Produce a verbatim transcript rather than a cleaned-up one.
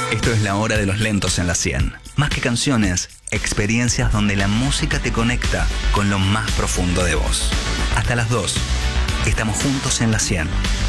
Esto es la hora de los lentos en la cien. Más que canciones, experiencias donde la música te conecta con lo más profundo de vos. Hasta las dos. Estamos juntos en la cien.